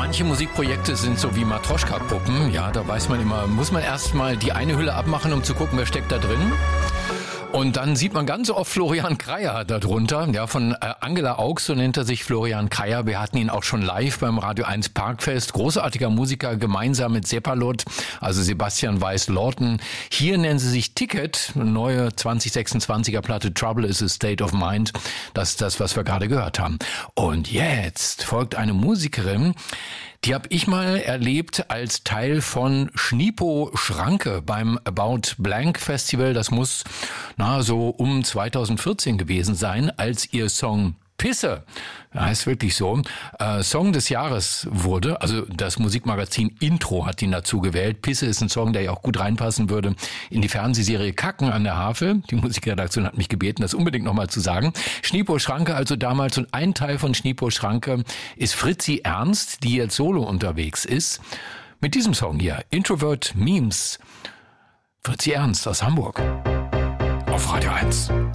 manche Musikprojekte sind so wie Matroschka-Puppen. Ja, da weiß man immer, muss man erst mal die eine Hülle abmachen, um zu gucken, wer steckt da drin. Und dann sieht man ganz oft Florian Kreyer darunter, ja, von Angela Augs, so nennt er sich, Florian Kreyer. Wir hatten ihn auch schon live beim Radio 1 Parkfest. Großartiger Musiker, gemeinsam mit Seppalot, also Sebastian Weiss-Lorten. Hier nennen sie sich Ticket, neue 2026er Platte Trouble is a State of Mind. Das ist das, was wir gerade gehört haben. Und jetzt folgt eine Musikerin, die habe ich mal erlebt als Teil von Schnipo Schranke beim About Blank Festival. Das muss so um 2014 gewesen sein, als ihr Song Pisse, heißt wirklich so, Song des Jahres wurde. Also das Musikmagazin Intro hat ihn dazu gewählt. Pisse ist ein Song, der ja auch gut reinpassen würde in die Fernsehserie Kacken an der Havel. Die Musikredaktion hat mich gebeten, das unbedingt nochmal zu sagen. Schnipo Schranke also damals, und ein Teil von Schnipo Schranke ist Fritzi Ernst, die jetzt solo unterwegs ist. Mit diesem Song hier, Introvert Memes. Fritzi Ernst aus Hamburg auf Radio 1.